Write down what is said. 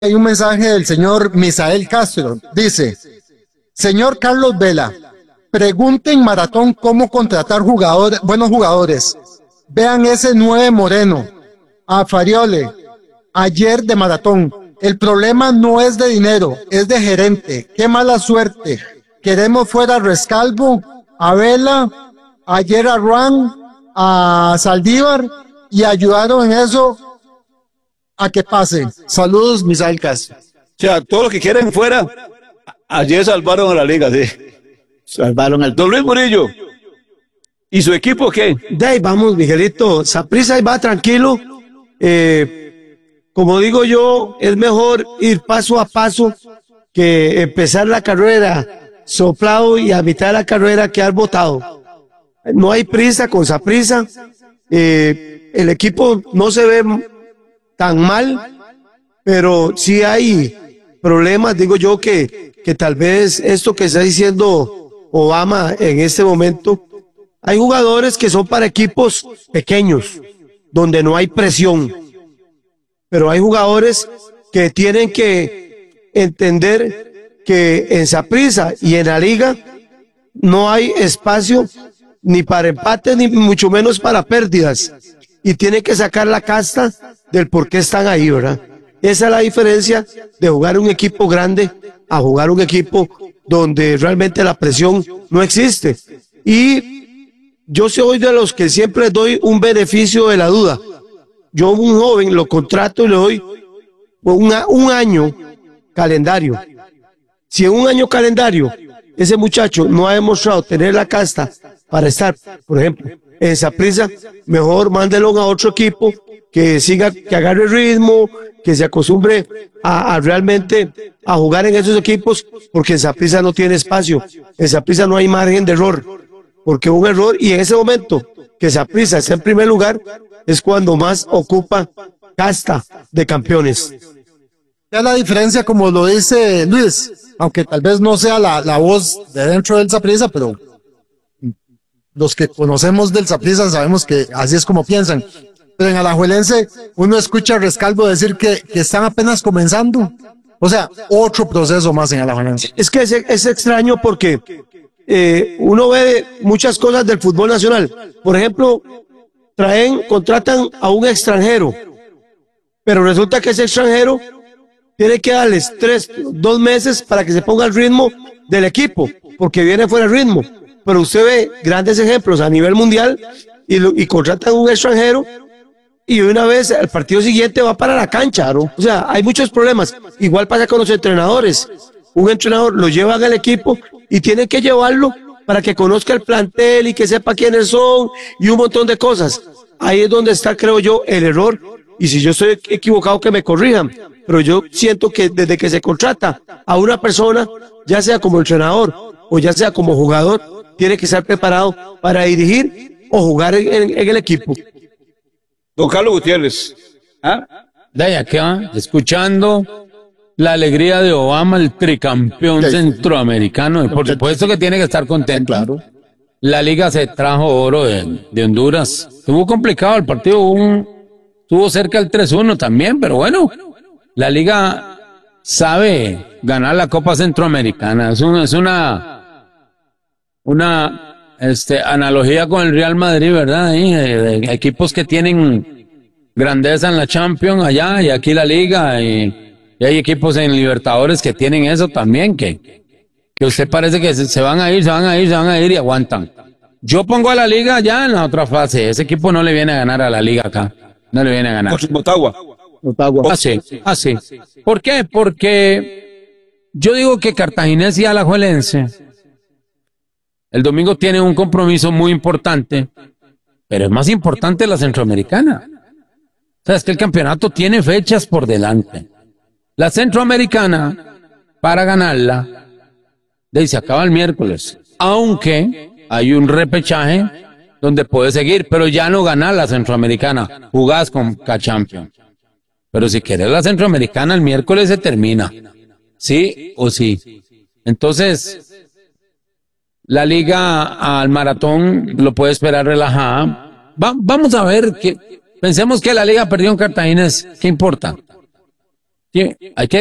hay un mensaje del señor Misael Castro. Dice, señor Carlos Vela, pregunte en Maratón cómo contratar buenos jugadores. Vean ese 9 Moreno, a Fariole, ayer de Maratón. El problema no es de dinero, es de gerente. Qué mala suerte. Queremos fuera a Rescalvo, a Vela, ayer a Ruan, a Saldívar, y ayudaron en eso a que pase. Saludos, Misael Castro. O sea, todos los que quieren fuera, ayer salvaron a la liga, sí. Salvaron al... Don Luis Murillo, ¿y su equipo qué? De ahí vamos, Miguelito. Saprissa ahí va tranquilo. Como digo yo, es mejor ir paso a paso que empezar la carrera soplado y a mitad de la carrera quedar botado. No hay prisa con Saprissa. El equipo no se ve tan mal, pero sí hay problemas. Digo yo que tal vez esto que está diciendo Obama en este momento, hay jugadores que son para equipos pequeños, donde no hay presión, pero hay jugadores que tienen que entender que en Saprissa y en la liga no hay espacio ni para empate, ni mucho menos para pérdidas, y tienen que sacar la casta del por qué están ahí, ¿verdad? Esa es la diferencia de jugar un equipo grande a jugar un equipo donde realmente la presión no existe. Y yo soy de los que siempre doy un beneficio de la duda. Yo a un joven lo contrato y le doy un año calendario. Si en un año calendario ese muchacho no ha demostrado tener la casta para estar, por ejemplo, en Saprissa, mejor mándelo a otro equipo que siga, que agarre ritmo, que se acostumbre a realmente a jugar en esos equipos, porque en Saprissa no tiene espacio, en Saprissa no hay margen de error, porque un error, y en ese momento que Saprissa está en primer lugar, es cuando más ocupa casta de campeones. Ya la diferencia, como lo dice Luis, aunque tal vez no sea la voz de dentro del Saprissa, pero los que conocemos del Saprissa sabemos que así es como piensan. Pero en Alajuelense uno escucha a Rescalvo decir que están apenas comenzando. O sea, otro proceso más en Alajuelense. Es que es extraño porque uno ve muchas cosas del fútbol nacional. Por ejemplo, contratan a un extranjero, pero resulta que ese extranjero tiene que darles 2 meses para que se ponga el ritmo del equipo, porque viene fuera el ritmo. Pero usted ve grandes ejemplos a nivel mundial y contratan a un extranjero y de una vez al partido siguiente va para la cancha, ¿no? O sea, hay muchos problemas. Igual pasa con los entrenadores. Un entrenador lo lleva al equipo y tiene que llevarlo para que conozca el plantel y que sepa quiénes son y un montón de cosas. Ahí es donde está, creo yo, el error. Y si yo estoy equivocado, que me corrijan. Pero yo siento que desde que se contrata a una persona, ya sea como entrenador o ya sea como jugador, tiene que estar preparado para dirigir o jugar en el equipo. Don Carlos Gutiérrez. ¿Ah? De acá, escuchando la alegría de Obama, el tricampeón centroamericano, y por supuesto que tiene que estar contento. Claro. La liga se trajo oro de Honduras. Estuvo complicado el partido, estuvo cerca del 3-1 también, pero bueno, la liga sabe ganar la Copa Centroamericana. Es una analogía con el Real Madrid, ¿verdad? Equipos que tienen grandeza en la Champions allá y aquí la liga, y hay equipos en Libertadores que tienen eso también, que usted parece que se van a ir y aguantan. Yo pongo a la liga ya en la otra fase. Ese equipo no le viene a ganar a la liga acá. No le viene a ganar. Motagua. Así. ¿Por qué? Porque yo digo que Cartaginés y Alajuelense el domingo tienen un compromiso muy importante, pero es más importante la Centroamericana. O sea, es que el campeonato tiene fechas por delante. La Centroamericana, para ganarla, se acaba el miércoles. Aunque hay un repechaje donde puedes seguir, pero ya no ganar la Centroamericana. Jugás con K-Champions. Pero si quieres la Centroamericana, el miércoles se termina. ¿Sí o sí? Entonces, la liga al maratón lo puede esperar relajada. Vamos a ver, pensemos que la liga perdió en Cartaginés. ¿Qué importa? Hay que